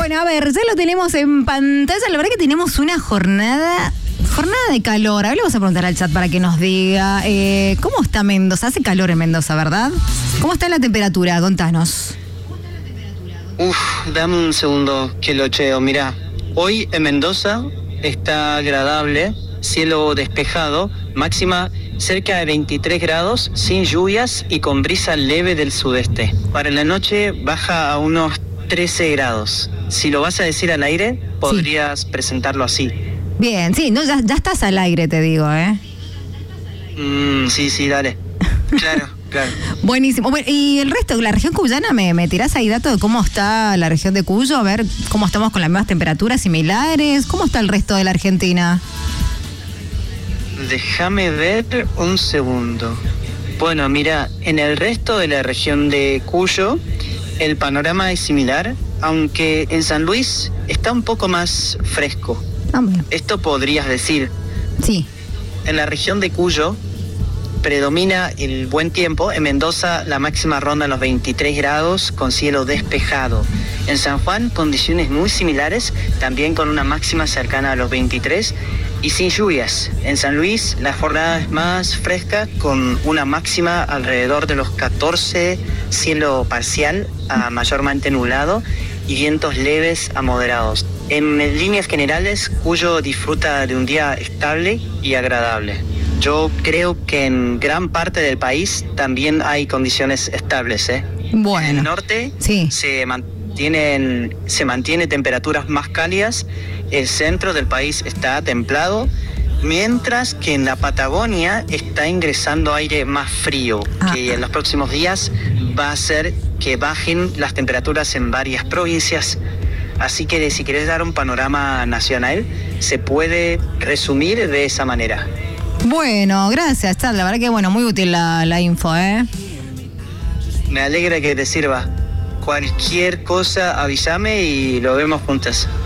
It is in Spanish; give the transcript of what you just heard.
Bueno, a ver, ya lo tenemos en pantalla. La verdad que tenemos una jornada de calor. Ahora le vamos a preguntar al chat para que nos diga cómo está Mendoza. Hace calor en Mendoza, ¿verdad? ¿Cómo está la temperatura? Contanos. Dame un segundo que lo cheo. Mirá, hoy en Mendoza está agradable, cielo despejado, máxima cerca de 23 grados, sin lluvias y con brisa leve del sudeste. Para la noche baja a unos 13 grados. Si lo vas a decir al aire, podrías presentarlo así. Bien, sí, no, ya estás al aire, te digo, ¿eh? Sí, dale. Claro. Buenísimo. Bueno, y el resto, la región cuyana, ¿me tirás ahí datos de cómo está la región de Cuyo? A ver cómo estamos con las mismas temperaturas similares. ¿Cómo está el resto de la Argentina? Déjame ver un segundo. Bueno, mira, en el resto de la región de Cuyo, el panorama es similar, aunque en San Luis está un poco más fresco. Bueno. Esto podrías decir. Sí. En la región de Cuyo predomina el buen tiempo. En Mendoza la máxima ronda los 23 grados con cielo despejado. En San Juan condiciones muy similares, también con una máxima cercana a los 23 y sin lluvias. En San Luis la jornada es más fresca con una máxima alrededor de los 14, cielo parcial a mayormente nublado y vientos leves a moderados. En líneas generales, Cuyo disfruta de un día estable y agradable. Yo creo que en gran parte del país también hay condiciones estables, ¿eh? Bueno. En el norte se mantiene temperaturas más cálidas, el centro del país está templado, mientras que en la Patagonia está ingresando aire más frío, que en los próximos días va a hacer que bajen las temperaturas en varias provincias. Así que si querés dar un panorama nacional, se puede resumir de esa manera. Bueno, gracias, Chad. La verdad que muy útil la info, ¿eh? Me alegra que te sirva. Cualquier cosa avísame y lo vemos juntas.